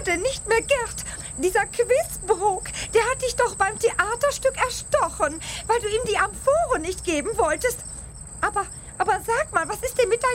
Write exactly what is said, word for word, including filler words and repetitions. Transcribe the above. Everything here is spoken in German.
denn nicht mehr Gerd? Dieser Quizbrok, der hat dich doch beim Theaterstück erstochen, weil du ihm die Amphore nicht geben wolltest. Aber, aber sag mal, was ist denn mit deinem